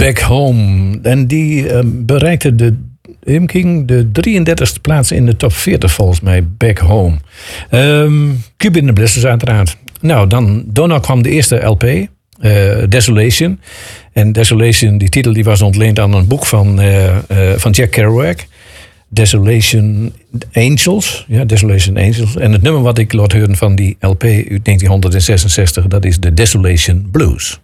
Back Home. En die bereikte de 33e plaats in de top 40 volgens mij. Back Home. Cuba in the Blizzards uiteraard. Nou, daarna kwam de eerste LP. Desolation. En Desolation, die titel die was ontleend aan een boek van Jack Kerouac. Desolation Angels. Ja, Desolation Angels. En het nummer wat ik laat horen van die LP uit 1966, dat is de Desolation Blues.